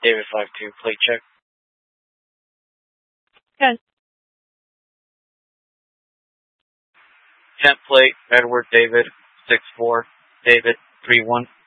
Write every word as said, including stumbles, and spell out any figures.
David five two, plate check. Good. Temp plate, Edward David six four, David three one.